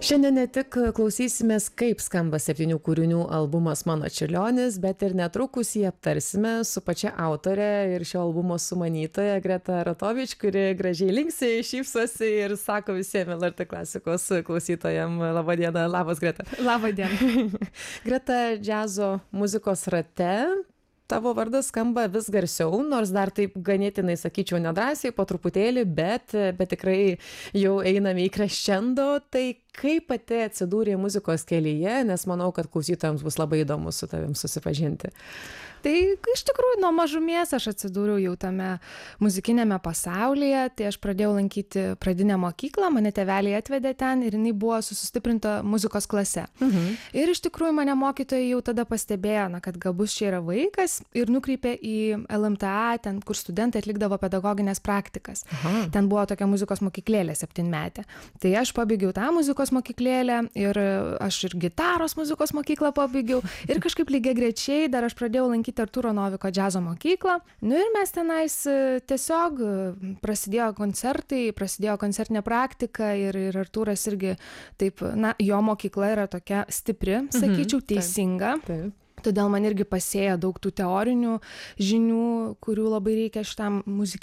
Šiandien ne tik klausysimės, kaip skamba 7 kūrinių albumas Mano čiurlionis, bet ir netrukus jį aptarsime su pačia autore ir šio albumo sumanytoja Greta Ratovič, kuri gražiai linksi, šypsosi ir sako visiems LRT klasikos klausytojams labą dieną. Labas, Greta. Labą dieną. Greta, džiazo muzikos rate tavo vardas skamba vis garsiau, nors dar taip ganėtinai, sakyčiau, nedrąsiai, po truputėlį, bet tikrai jau einame į crescendo. Tai kaip pati atsidūrė muzikos kelyje, nes manau, kad klausytojams bus labai įdomu su tavim susipažinti. Tai iš tikrųjų nuo mažumės aš atsidūriau jau tame muzikinėme pasaulyje, tai aš pradėjau lankyti pradinę mokyklą, mane tėveliai atvedė ten ir jinai buvo su sustiprinta muzikos klase. Ir iš tikrųjų mane mokytojai jau tada pastebėjo, kad galbūt čia yra vaikas ir nukreipė į LMTA, ten kur studentai atlikdavo pedagoginės praktikas. Ten buvo tokia muzikos mokyklėlė 7-metė. Tai aš pabaigiau tą muzikos mokyklėlę ir aš ir gitaros muzikos mokyklą pabaigiau ir kažkaip lygiagrečiai dar aš pradėjau lankyti Artūro Noviko džiazo mokyklą. Ir mes tenais tiesiog prasidėjo koncertai, prasidėjo koncertinė praktika ir Artūras irgi taip, jo mokykla yra tokia stipri, sakyčiau, teisinga. Taip. Todėl man irgi pasėjo daug tų teorinių žinių, kurių labai reikia šitam